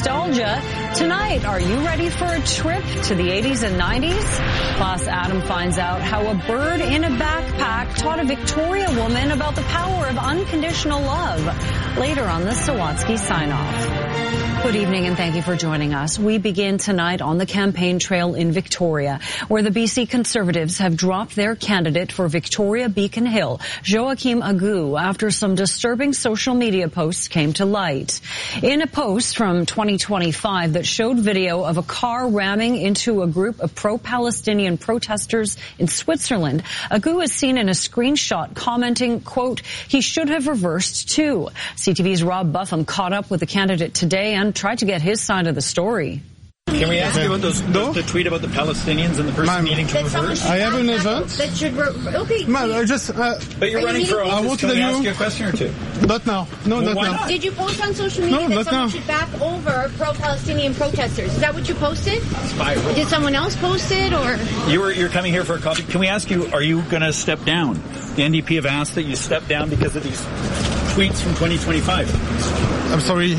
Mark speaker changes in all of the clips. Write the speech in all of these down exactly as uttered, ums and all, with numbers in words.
Speaker 1: nostalgia. Tonight, are you ready for a trip to the eighties and nineties? Plus, Adam finds out how a bird in a backpack taught a Victoria woman about the power of unconditional love. Later on the Sawatsky Sign-Off. Good evening and thank you for joining us. We begin tonight on the campaign trail in Victoria, where the B C Conservatives have dropped their candidate for Victoria Beacon Hill, Joachim Agu, after some disturbing social media posts came to light. In a post from twenty twenty-five that showed video of a car ramming into a group of pro-Palestinian protesters in Switzerland, Agu is seen in a screenshot commenting, quote, "He should have reversed too." C T V's Rob Buffum caught up with the candidate today and tried to get his side of the story.
Speaker 2: Can we ask you about those, those, the tweet about the Palestinians and the person
Speaker 3: Ma'am,
Speaker 2: needing to reverse?
Speaker 3: I have an event.
Speaker 4: That should re- okay.
Speaker 3: Ma'am, I just. Uh,
Speaker 2: but you're running for office. I want
Speaker 3: Can
Speaker 2: we
Speaker 3: you
Speaker 2: ask you a question or two?
Speaker 3: Not now. No,
Speaker 2: well,
Speaker 3: not
Speaker 2: why
Speaker 3: now.
Speaker 2: Not?
Speaker 4: Did you post on social media
Speaker 3: no,
Speaker 4: that someone
Speaker 3: now.
Speaker 4: should back over pro-Palestinian protesters? Is that what you posted?
Speaker 2: Spiral.
Speaker 4: Did someone else post it, or?
Speaker 2: You were, you're coming here for a coffee. Can we ask you, are you going to step down? The N D P have asked that you step down because of these tweets from twenty twenty-five.
Speaker 3: I'm sorry.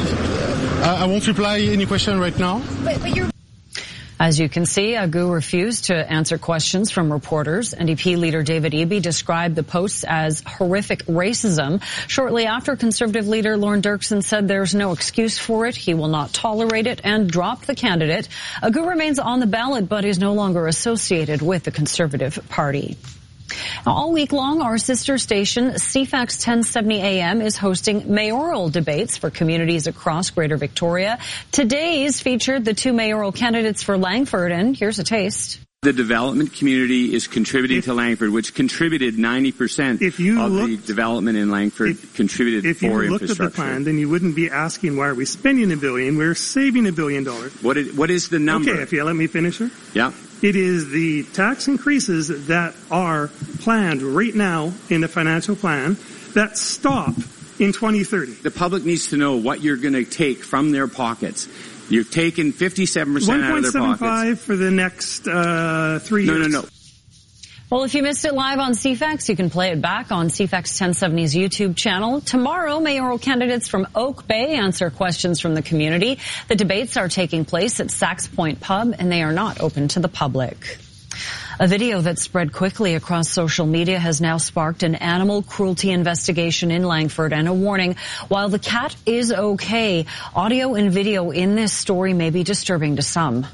Speaker 3: I, I won't reply any question right now.
Speaker 4: But, but you're...
Speaker 1: As you can see, Agu refused to answer questions from reporters. N D P leader David Eby described the posts as horrific racism. Shortly after, Conservative leader Lorne Dirksen said there's no excuse for it, he will not tolerate it, and dropped the candidate. Agu remains on the ballot but is no longer associated with the Conservative Party. All week long, our sister station, C FAX ten seventy A M, is hosting mayoral debates for communities across Greater Victoria. Today's featured the two mayoral candidates for Langford, and here's a taste.
Speaker 5: The development community is contributing if, to Langford, which contributed ninety percent
Speaker 6: if you
Speaker 5: of
Speaker 6: looked,
Speaker 5: the development in Langford
Speaker 6: if,
Speaker 5: contributed
Speaker 6: if
Speaker 5: for
Speaker 6: you looked
Speaker 5: infrastructure.
Speaker 6: At the plan, then you wouldn't be asking, why are we spending a billion? We're saving a billion dollars.
Speaker 5: What is, what is the number?
Speaker 6: Okay, if you let me finish, sir.
Speaker 5: Yeah.
Speaker 6: It is the tax increases that are planned right now in the financial plan that stop in twenty thirty.
Speaker 5: The public needs to know what you're going to take from their pockets. You've taken fifty-seven percent out of their pockets.
Speaker 6: one point seven five for the next uh, three
Speaker 5: no,
Speaker 6: years.
Speaker 5: No, no, no.
Speaker 1: Well, if you missed it live on C FAX, you can play it back on C FAX ten seventy's YouTube channel. Tomorrow, mayoral candidates from Oak Bay answer questions from the community. The debates are taking place at Sax Point Pub, and they are not open to the public. A video that spread quickly across social media has now sparked an animal cruelty investigation in Langford and a warning. While the cat is okay, audio and video in this story may be disturbing to some.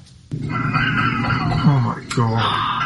Speaker 3: Oh my God.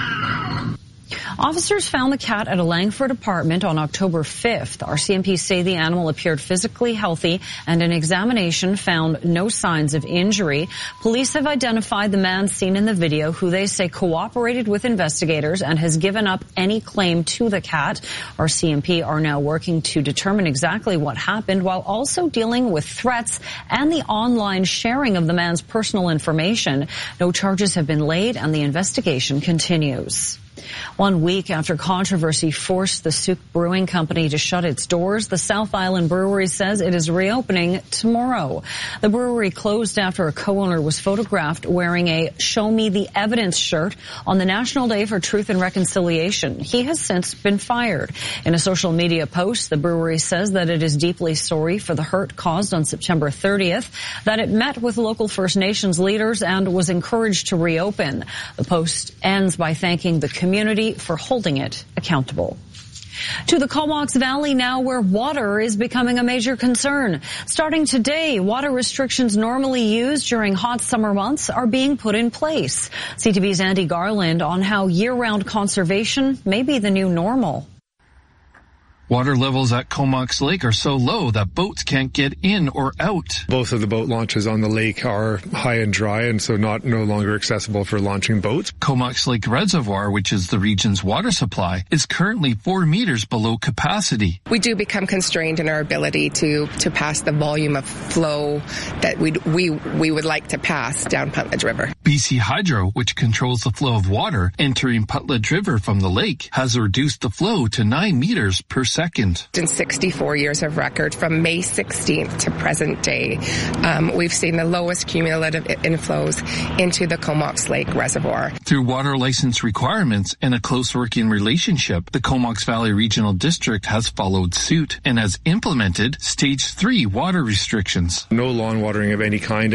Speaker 1: Officers found the cat at a Langford apartment on October fifth. R C M P say the animal appeared physically healthy and an examination found no signs of injury. Police have identified the man seen in the video, who they say cooperated with investigators and has given up any claim to the cat. R C M P are now working to determine exactly what happened while also dealing with threats and the online sharing of the man's personal information. No charges have been laid and the investigation continues. One week after controversy forced the Souk Brewing Company to shut its doors, the South Island Brewery says it is reopening tomorrow. The brewery closed after a co-owner was photographed wearing a Show Me the Evidence shirt on the National Day for Truth and Reconciliation. He has since been fired. In a social media post, the brewery says that it is deeply sorry for the hurt caused on September thirtieth, that it met with local First Nations leaders and was encouraged to reopen. The post ends by thanking the community community for holding it accountable. To the Comox Valley now, where water is becoming a major concern. Starting today, water restrictions normally used during hot summer months are being put in place. C T V's Andy Garland on how year-round conservation may be the new normal.
Speaker 7: Water levels at Comox Lake are so low that boats can't get in or out.
Speaker 8: Both of the boat launches on the lake are high and dry and so not no longer accessible for launching boats.
Speaker 7: Comox Lake Reservoir, which is the region's water supply, is currently four meters below capacity.
Speaker 9: We do become constrained in our ability to, to pass the volume of flow that we we we would like to pass down Puntledge River.
Speaker 7: B C Hydro, which controls the flow of water entering Puntledge River from the lake, has reduced the flow to nine meters per second.
Speaker 9: In sixty-four years of record, from May sixteenth to present day, um, we've seen the lowest cumulative inflows into the Comox Lake Reservoir.
Speaker 7: Through water license requirements and a close working relationship, the Comox Valley Regional District has followed suit and has implemented Stage three water restrictions.
Speaker 8: No lawn watering of any kind.